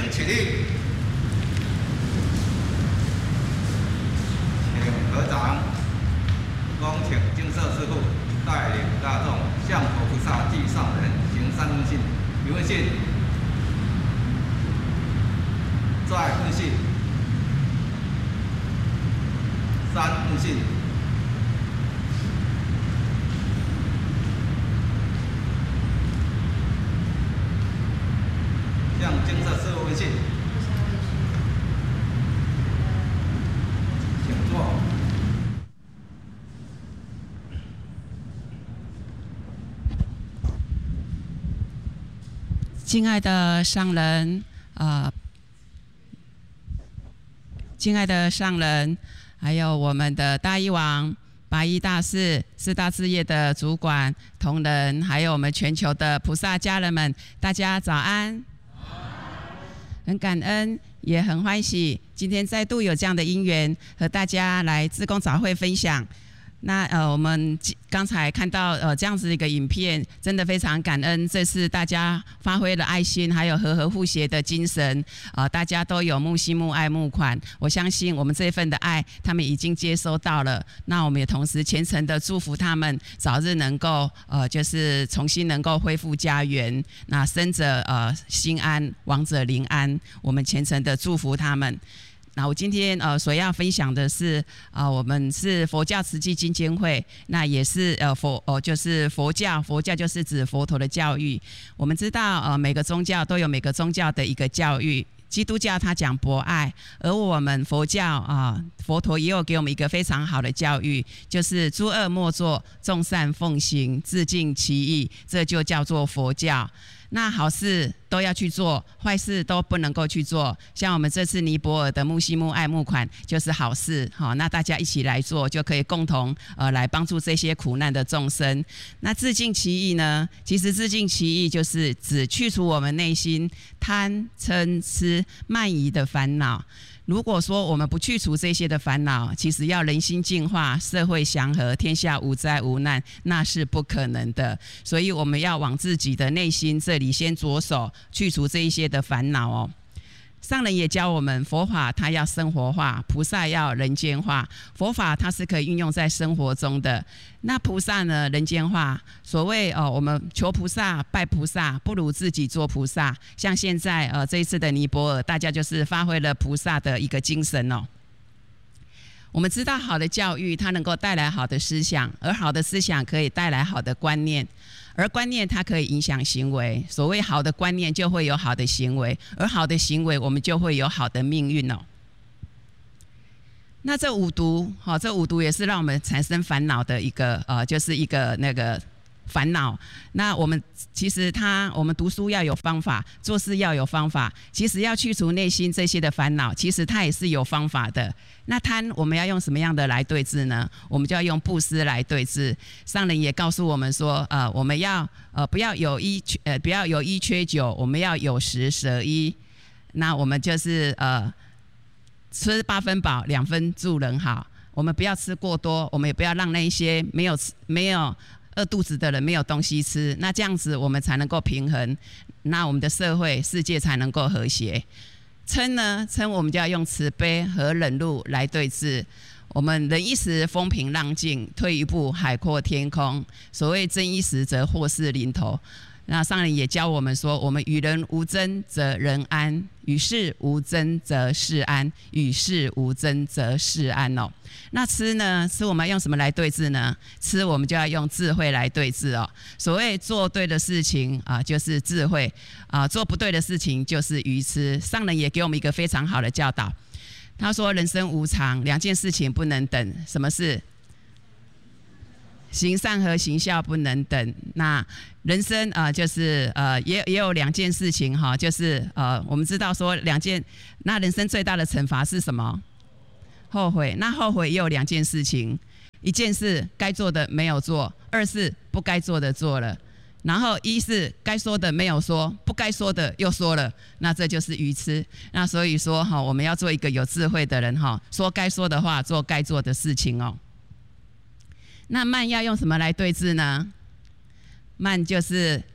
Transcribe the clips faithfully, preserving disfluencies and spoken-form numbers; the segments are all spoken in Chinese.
起立，请合掌，恭请净色师父带领大众向佛菩萨祭上人行三问信，一问信，再问信，三问信。 向净色师父问信，请坐。 敬爱的上人，呃，敬爱的上人，还有我们的大医王、白衣大士、四大事业的主管、同仁，还有我们全球的菩萨家人们，大家早安。 很感恩，也很欢喜，今天再度有这样的因缘，和大家来志工早会分享。那呃，我们刚才看到呃这样子一个影片，真的非常感恩。这次大家发挥了爱心，还有和和互协的精神，呃，大家都有募心募爱募款。我相信我们这份的爱，他们已经接收到了。那我们也同时虔诚的祝福他们，早日能够呃，就是重新能够恢复家园。那生者呃心安，亡者灵安。我们虔诚的祝福他们。 那我今天呃所要分享的是啊、呃，我们是佛教慈济基金会，那也是呃佛哦、呃、就是佛教，佛教就是指佛陀的教育。我们知道呃每个宗教都有每个宗教的一个教育。 基督教他讲博爱，而我们佛教啊，佛陀也有给我们一个非常好的教育，就是诸恶莫作，众善奉行，自净其意，这就叫做佛教。那好事都要去做，坏事都不能够去做。像我们这次尼泊尔的募心募爱募款就是好事，好，那大家一起来做，就可以共同呃来帮助这些苦难的众生。那自净其意呢？其实自净其意就是指去除我们内心贪嗔痴 慢疑的烦恼。如果说我们不去除这些的烦恼，其实要人心净化、社会祥和、天下无灾无难，那是不可能的。所以我们要往自己的内心这里先着手，去除这一些的烦恼哦。 上人也教我们，佛法它要生活化，菩萨要人间化。佛法它是可以运用在生活中的，那菩萨呢，人间化。所谓哦，我们求菩萨、拜菩萨，不如自己做菩萨。像现在呃这一次的尼泊尔，大家就是发挥了菩萨的一个精神哦。 我们知道，好的教育它能够带来好的思想，而好的思想可以带来好的观念，而观念它可以影响行为。所谓好的观念，就会有好的行为，而好的行为，我们就会有好的命运哦。那这五毒，好、哦，这五毒也是让我们产生烦恼的一个呃，就是一个那个 烦恼。那我们其实他，我们读书要有方法，做事要有方法。其实要去除内心这些的烦恼，其实它也是有方法的。那贪，我们要用什么样的来对治呢？我们就要用布施来对治。上人也告诉我们说，呃，我们要呃不要有一缺呃不要有一缺九，我们要有十舍一。那我们就是呃吃八分饱，两分助人好。我们不要吃过多，我们也不要让那一些没有吃没有 饿肚子的人没有东西吃，那这样子我们才能够平衡，那我们的社会世界才能够和谐。嗔呢，嗔我们就要用慈悲和忍辱来对治。我们忍一时风平浪静，退一步海阔天空。所谓争一时，则祸事临头。那上人也教我们说，我们与人无争则人安，与事无争则事安，与事无争则事安哦。那吃呢？吃我们要用什么来对治呢？吃我们就要用智慧来对治哦。所谓做对的事情啊、呃，就是智慧啊、呃；做不对的事情就是愚痴。上人也给我们一个非常好的教导，他说：人生无常，两件事情不能等。什么是？ 行善和行孝不能等。那人生啊、呃，就是呃，也也有两件事情哈，就是呃，我们知道说两件，那人生最大的惩罚是什么？后悔。那后悔也有两件事情，一件是该做的没有做，二是不该做的做了。然后一是该说的没有说，不该说的又说了，那这就是愚痴。那所以说哈，我们要做一个有智慧的人哈，说该说的话，做该做的事情哦。 那慢要用什么来对治呢？慢就是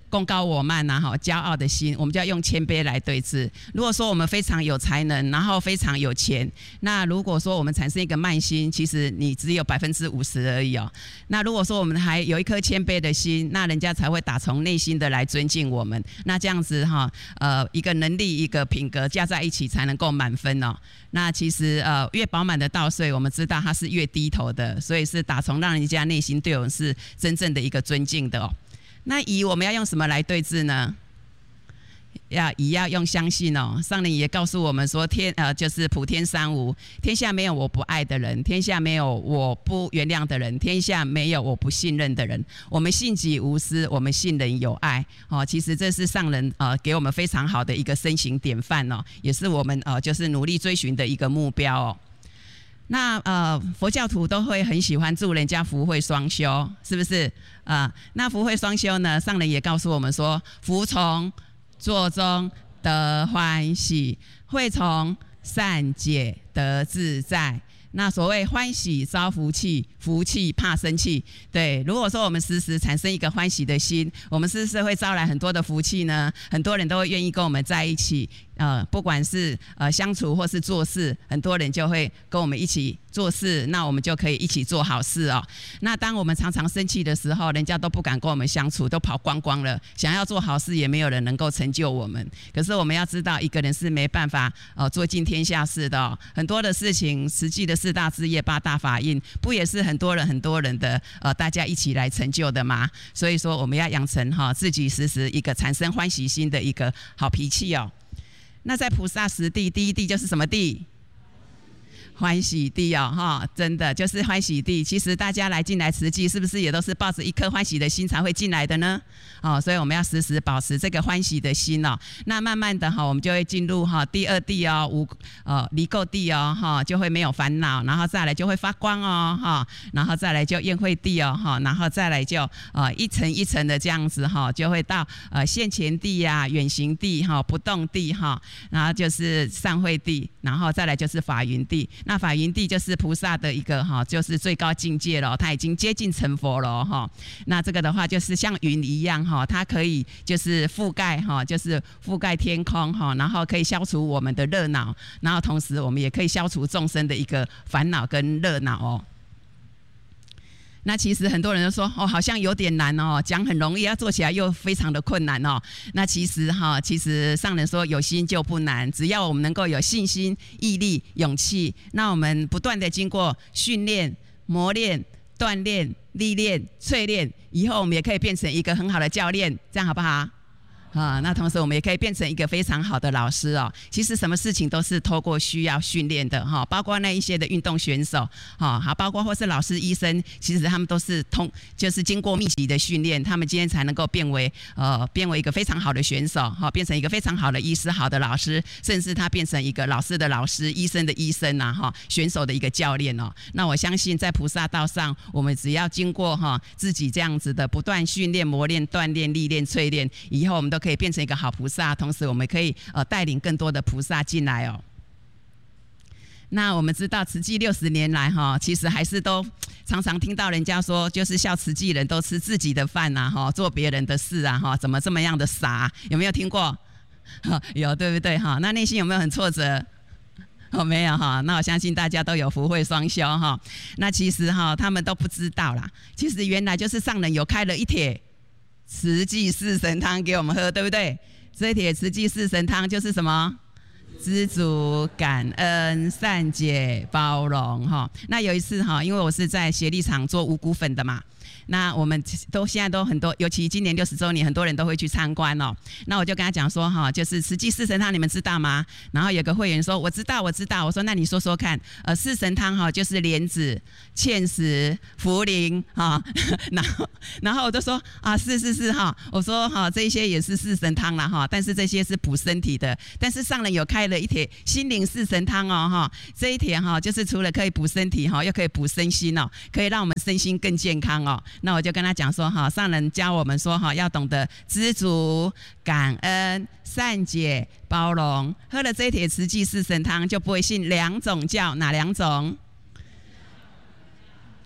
功高我慢呐、啊，哈，骄傲的心，我们就要用谦卑来对峙。如果说我们非常有才能，然后非常有钱，那如果说我们产生一个慢心，其实你只有百分之五十而已哦。那如果说我们还有一颗谦卑的心，那人家才会打从内心的来尊敬我们。那这样子哈，呃，一个能力一个品格加在一起才能够满分哦。那其实呃，越饱满的稻穗，我们知道它是越低头的，所以是打从让人家内心对我们是真正的一个尊敬的哦。那乙我们要用什么来对峙呢？要乙要用相信哦。上人也告诉我们说，天呃就是普天三无，天下没有我不爱的人，天下没有我不原谅的人，天下没有我不信任的人。我们信己无私，我们信人有爱哦。其实这是上人呃给我们非常好的一个身形典范哦，也是我们呃就是努力追寻的一个目标哦。那呃，佛教徒都会很喜欢祝人家福慧双修，是不是？啊、呃，那福慧双修呢，上人也告诉我们说，福从作中得欢喜，慧从善解得自在。那所谓欢喜招福气，福气怕生气。对，如果说我们时时产生一个欢喜的心，我们是不是会招来很多的福气呢？很多人都会愿意跟我们在一起。呃，不管是呃相处或是做事，很多人就会跟我们一起做事，那我们就可以一起做好事哦。那当我们常常生气的时候，人家都不敢跟我们相处，都跑光光了。想要做好事，也没有人能够成就我们。可是我们要知道，一个人是没办法呃做尽天下事的哦。很多的事情，实际的四大志业、八大法印，不也是很多人很多人的呃大家一起来成就的吗？所以说，我们要养成哈、哦、自己时时一个产生欢喜心的一个好脾气哦。那在菩萨十地，第一地就是什么地？欢喜地哦，哈，真的就是欢喜地。其实大家来进来慈济，是不是也都是抱着一颗欢喜的心才会进来的呢？哦，所以我们要时时保持这个欢喜的心哦。那慢慢的哈，我们就会进入哈第二地哦，无呃离垢地哦，哈，就会没有烦恼，然后再来就会发光哦，哈，然后再来就宴会地哦，哈，然后再来就呃一层一层的这样子哈，就会到呃现前地呀、啊、远行地哈、不动地哈，然后就是善会地，然后再来就是法云地。那法云地就是菩萨的一个哈，就是最高境界了，他已经接近成佛了哈。那这个的话就是像云一样哈，它可以就是覆盖哈，就是覆盖天空哈，然后可以消除我们的热恼，然后同时我们也可以消除众生的一个烦恼跟热恼哦。那其实很多人都说哦，好像有点难哦，讲很容易，要做起来又非常的困难哦。那其实哈，其实上人说有心就不难，只要我们能够有信心、毅力、勇气，那我们不断的经过训练、磨练、锻炼、历练、淬炼，以后我们也可以变成一个很好的教练，这样好不好？啊，那同时我们也可以变成一个非常好的老师哦。其实什么事情都是透过需要训练的哈，包括那一些的运动选手，哈，好，包括或是老师、医生，其实他们都是通，就是经过密集的训练，他们今天才能够变为呃，变为一个非常好的选手，哈，变成一个非常好的医师、好的老师，甚至他变成一个老师的老师、医生的医生呐，哈，选手的一个教练哦。那我相信在菩萨道上，我们只要经过哈自己这样子的不断训练、磨练、锻炼、历练、淬炼，以后我们都可以变成一个好菩萨，同时我们可以呃带领更多的菩萨进来哦。那我们知道慈济六十年来哈，其实还是都常常听到人家说，就是笑慈济人都吃自己的饭呐，哈，做别人的事啊，哈，怎么这么样的傻？有没有听过？有，对不对哈？那内心有没有很挫折？哦，没有哈，那我相信大家都有福慧双修哈。那其实哈，他们都不知道啦，其实原来就是上人有开了一帖慈济四神汤给我们喝，对不对？这一帖慈济四神汤就是什么？知足、感恩、善解、包容哈。那有一次哈，因为我是在协力厂做五谷粉的嘛。那我们都现在都很多，尤其今年六十周年，很多人都会去参观哦。那我就跟他讲说哈，就是慈济四神汤，你们知道吗？然后有个会员说我知道，我知道。我说那你说说看，呃，四神汤哈，就是莲子、芡实、茯苓哈。然后然后我就说啊，是是是哈，我说哈，这些也是四神汤啦哈，但是这些是补身体的。但是上人有开了一帖心灵四神汤哦哈，这一帖哈就是除了可以补身体哈，又可以补身心哦，可以让我们身心更健康哦。那我就跟他讲说哈，上人教我们说哈，要懂得知足、感恩、善解、包容。喝了这一帖慈济四神汤，就不会信两种教，哪两种？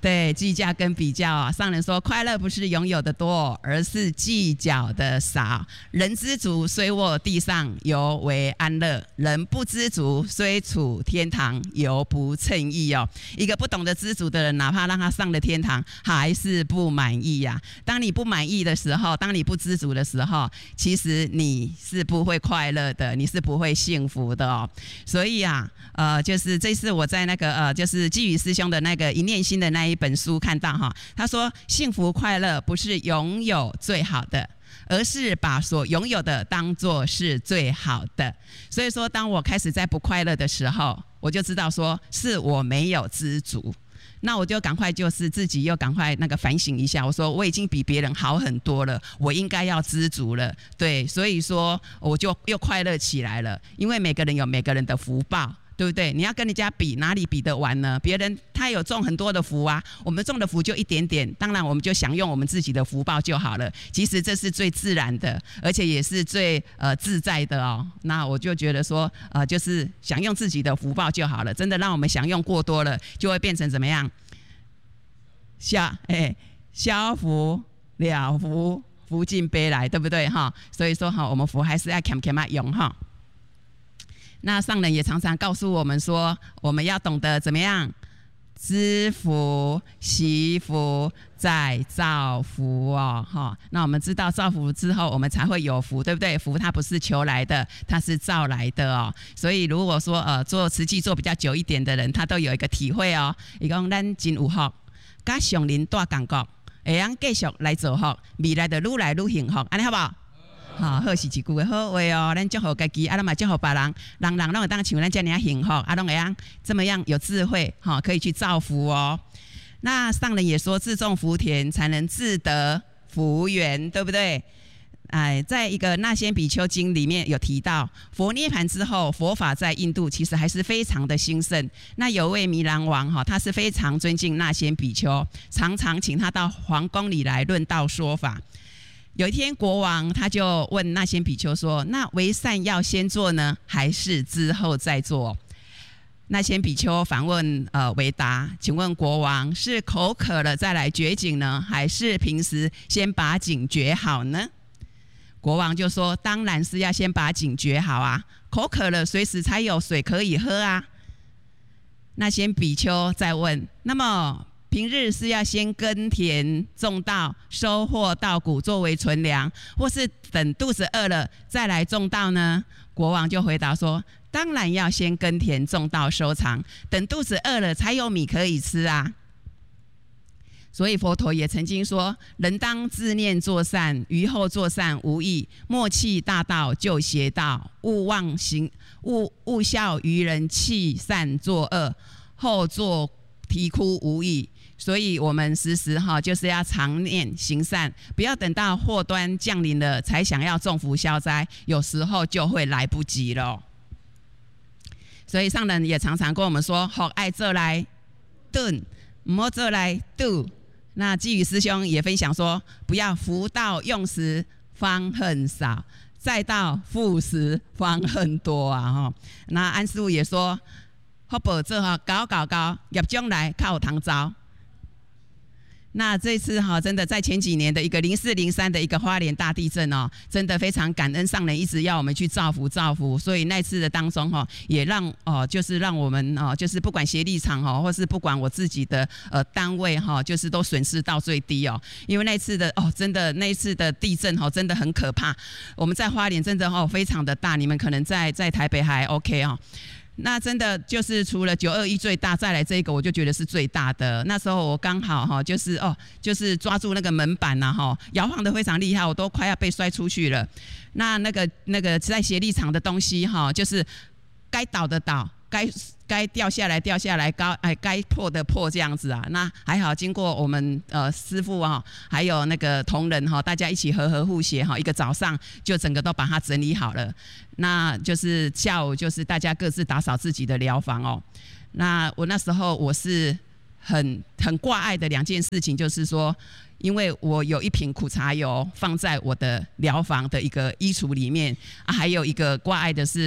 对，计价跟比较啊。上人说，快乐不是拥有的多，而是计较的少。人知足，虽卧地上，犹为安乐；人不知足，虽处天堂，犹不称意哦。一个不懂得知足的人，哪怕让他上了天堂，还是不满意呀、啊。当你不满意的时候，当你不知足的时候，其实你是不会快乐的，你是不会幸福的哦。所以啊，呃，就是这次我在那个呃，就是基宇师兄的那个一念心的那一本书看到哈，他说幸福快乐不是拥有最好的，而是把所拥有的当作是最好的。所以说，当我开始在不快乐的时候，我就知道说是我没有知足。那我就赶快就是自己又赶快那个反省一下，我说我已经比别人好很多了，我应该要知足了，对，所以说我就又快乐起来了，因为每个人有每个人的福报，对不对？你要跟人家比，哪里比得完呢？别人他有种很多的福啊，我们种的福就一点点，当然我们就享用我们自己的福报就好了。其实这是最自然的，而且也是最呃自在的哦。那我就觉得说，呃，就是享用自己的福报就好了。真的让我们享用过多了，就会变成怎么样？消哎消福了福，福尽悲来，对不对哈？所以说哈，我们福还是要谦谦啊用哈。那上人也常常告诉我们说，我们要懂得怎么样知福、惜福、再造福哦，哈。那我们知道造福之后，我们才会有福，对不对？福它不是求来的，它是造来的哦。所以如果说呃做慈济做比较久一点的人，他都有一个体会哦。伊讲咱真有福，甲上人大感觉，会用继续来做福，未来就愈来愈幸福，安尼好不好？好，好是一句的好话哦。咱祝福家己，啊，咱嘛祝福别人，人人拢会当像咱这样幸福，啊，拢会样这么样有智慧，哈，可以去造福哦。那上人也说，自种福田才能自得福缘，对不对？哎，在一个《那仙比丘经》里面有提到，佛涅槃之后，佛法在印度其实还是非常的兴盛。那有位弥兰王哈，他是非常尊敬那仙比丘，常常请他到皇宫里来论道说法。有一天，国王他就问那仙比丘说：“那为善要先做呢，还是之后再做？”那仙比丘反问呃为答：“请问国王是口渴了再来掘井呢，还是平时先把井掘好呢？”国王就说：“当然是要先把井掘好啊，口渴了随时才有水可以喝啊。”那仙比丘再问：“那么？”平日是要先耕田种稻，收获稻谷作为存粮，或是等肚子饿了再来种稻呢？国王就回答说：“当然要先耕田种稻收藏，等肚子饿了才有米可以吃啊。”所以佛陀也曾经说：“人当自念作善，于后作善无益。莫弃大道就邪道，勿妄行，勿勿效于人弃善作恶，后作啼哭无益。”所以我们时时哈就是要常念行善，不要等到祸端降临了才想要种福消灾，有时候就会来不及了。所以上人也常常跟我们说：“学爱做来顿，唔好做来度。”那基宇师兄也分享说：“不要福到用时方恨少，再到富时方恨多啊！”哈，那安师父也说：“福报做好搞搞搞，业将来靠堂招。”那这次哈，真的在前几年的一个零四零三的一个花莲大地震哦，真的非常感恩上人一直要我们去造福造福，所以那次的当中哈，也让哦，就是让我们哦，就是不管协力场哈，或是不管我自己的呃单位哈，就是都损失到最低哦，因为那次的哦，真的那次的地震哈，真的很可怕。我们在花莲真的哦非常的大，你们可能在在台北还 OK 哦。那真的就是除了九二一最大，再来这个我就觉得是最大的。那时候我刚好哈，就是哦，就是抓住那个门板呐哈，摇晃得非常厉害，我都快要被摔出去了。那那个那个在协力场的东西哈，就是该倒的倒，该该掉下来掉下来，该哎该破的破这样子啊。那还好，经过我们呃师父哈，还有那个同仁哈，大家一起和和互协哈，一个早上就整个都把它整理好了。那就是下午就是大家各自打扫自己的疗房哦。那我那时候我是很很挂碍的两件事情，就是说，因为我有一瓶苦茶油放在我的疗房的一个衣橱里面啊，还有一个挂碍的是。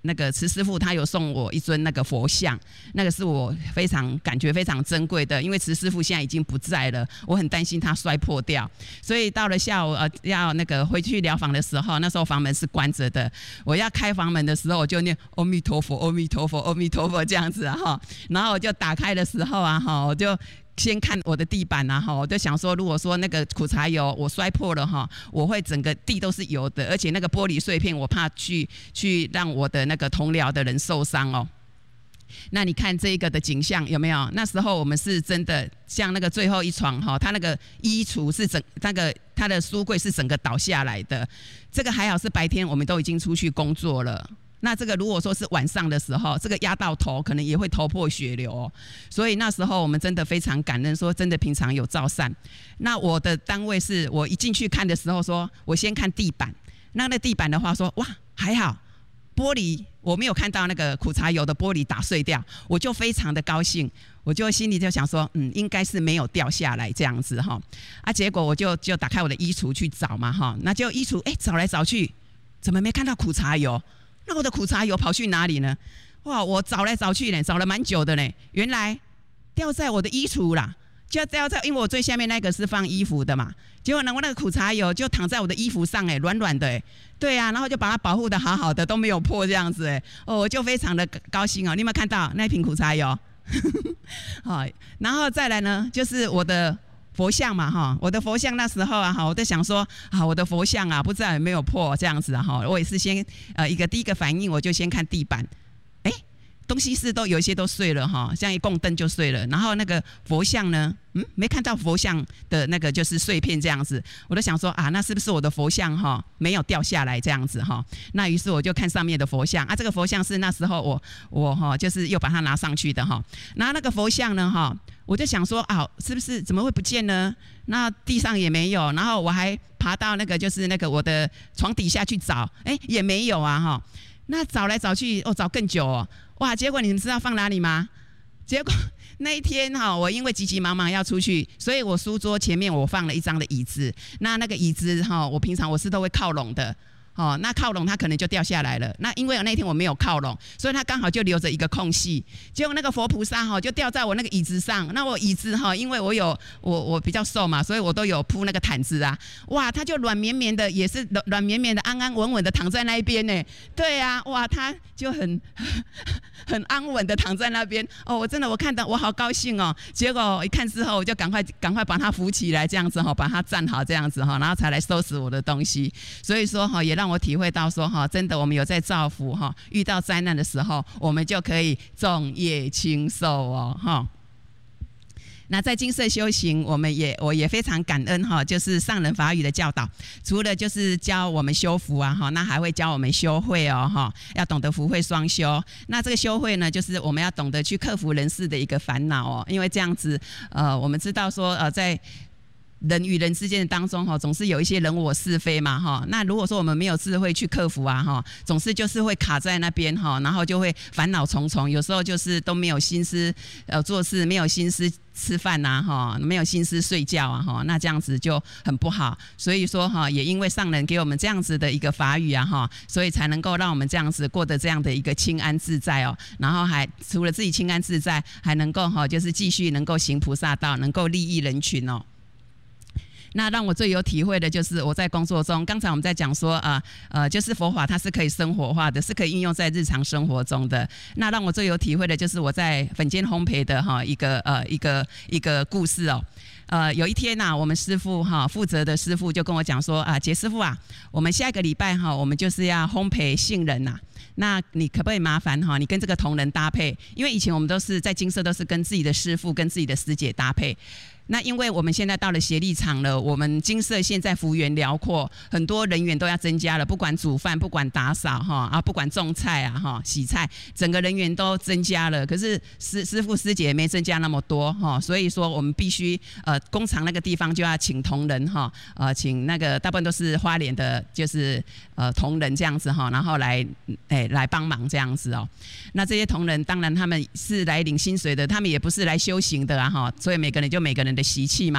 那个慈师父他有送我一尊那个佛像，那个是我非常感觉非常珍贵的，因为慈师父现在已经不在了，我很担心他摔破掉，所以到了下午呃要那个回去疗房的时候，那时候房门是关着的，我要开房门的时候，我就念阿弥陀佛，阿弥陀佛，阿弥陀佛这样子啊哈，然后我就打开的时候啊哈，我就先看我的地板啊哈，我就想说，如果说那个苦茶油我摔破了哈，我会整个地都是油的，而且那个玻璃碎片我怕去去让我的那个同僚的人受伤哦。那你看这个的景象有没有？那时候我们是真的像那个最后一床哈，他那个衣橱是整那个他的书柜是整个倒下来的，这个还好是白天我们都已经出去工作了。那这个如果说是晚上的时候，这个压到头可能也会头破血流哦。所以那时候我们真的非常感恩，说真的平常有照善。那我的单位是我一进去看的时候说，我先看地板，那那地板的话说哇还好，玻璃我没有看到那个苦茶油的玻璃打碎掉，我就非常的高兴，我就心里就想说，嗯，应该是没有掉下来这样子哈。啊，结果我就就打开我的衣橱去找嘛哈，那就衣橱哎找来找去，怎么没看到苦茶油？那我的苦茶油跑去哪里呢？哇，我找来找去呢，找了蛮久的呢，原来掉在我的衣橱啦，就掉在，因为我最下面那个是放衣服的嘛，结果呢，我那个苦茶油就躺在我的衣服上，哎，软软的，哎，对啊，然后就把它保护的好好的，都没有破这样子，哎，哦，我就非常的高兴哦。你有没有看到那瓶苦茶油？好，然后再来呢，就是我的佛像嘛哈，我的佛像那时候啊哈，我在想说啊，我的佛像啊，不知道有没有破这样子哈，我也是先呃一个第一个反应，我就先看地板，哎，东西是都有一些都碎了哈，像一供灯就碎了，然后那个佛像呢，嗯，没看到佛像的那个就是碎片这样子，我都想说啊，那是不是我的佛像哈没有掉下来这样子哈？那于是我就看上面的佛像啊，这个佛像是那时候我我哈就是又把它拿上去的哈，然后那个佛像呢哈。我就想说啊，是不是怎么会不见呢？那地上也没有，然后我还爬到那个就是那个我的床底下去找，哎，也没有啊哈。那找来找去，哦，找更久哦，哇！结果你们知道放哪里吗？结果那一天哈，我因为急急忙忙要出去，所以我书桌前面我放了一张的椅子。那那个椅子哈，我平常我是都会靠拢的。哦，那靠拢它可能就掉下来了。那因为我那天我没有靠拢，所以它刚好就留着一个空隙。结果那个佛菩萨哈就掉在我那个椅子上。那我椅子哈，因为我有我我比较瘦嘛，所以我都有铺那个毯子啊。哇，它就软绵绵的，也是软绵绵的，安安稳稳的躺在那一边呢。对啊，哇，它就很很安稳的躺在那边。哦，我真的我看到我好高兴哦。结果一看之后，我就赶快赶快把它扶起来，这样子哈，把它站好这样子哈，然后才来收拾我的东西。所以说哈，也让我体会到说哈，真的我们有在造福哈，遇到灾难的时候，我们就可以众业轻受哦哈。那在金色修行，我们也我也非常感恩哈，就是上人法语的教导，除了就是教我们修福啊哈，那还会教我们修慧哦哈，要懂得福慧双修。那这个修慧呢，就是我们要懂得去克服人世的一个烦恼哦，因为这样子呃，我们知道说呃在人与人之间的当中哈，总是有一些人我是非嘛哈。那如果说我们没有智慧去克服啊哈，总是就是会卡在那边哈，然后就会烦恼重重。有时候就是都没有心思呃做事，没有心思吃饭呐哈，没有心思睡觉啊哈，那这样子就很不好。所以说哈，也因为上人给我们这样子的一个法语啊哈，所以才能够让我们这样子过得这样的一个清安自在哦。然后还除了自己清安自在，还能够哈就是继续能够行菩萨道，能够利益人群哦。那让我最有体会的就是我在工作中，刚才我们在讲说啊 呃, 呃，就是佛法它是可以生活化的，是可以运用在日常生活中的。那让我最有体会的就是我在粉煎烘焙的哈一个呃一个一个故事哦。呃，有一天呐、啊，我们师父哈负责的师父就跟我讲说啊，杰师父啊，我们下一个礼拜哈，我们就是要烘焙杏仁呐。那你可不可以麻烦哈，你跟这个同仁搭配？因为以前我们都是在金色都是跟自己的师父、跟自己的师姐搭配。那因为我们现在到了协力场了，我们金色现在幅员辽阔，很多人员都要增加了，不管煮饭，不管打扫哈啊，不管种菜啊哈洗菜，整个人员都增加了。可是师师父师姐没增加那么多哈，所以说我们必须呃工厂那个地方就要请同仁哈，呃请那个大部分都是花莲的，就是呃同仁这样子哈，然后来哎来帮忙这样子哦。那这些同仁当然他们是来领薪水的，他们也不是来修行的啊哈，所以每个人就每个人的习气嘛。